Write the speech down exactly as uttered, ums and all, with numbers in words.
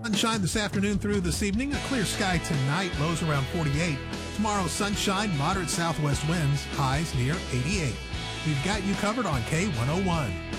Sunshine this afternoon through this evening. A clear sky tonight, lows around forty-eight. Tomorrow, sunshine, moderate southwest winds, highs near eighty-eight. We've got you covered on K one oh one.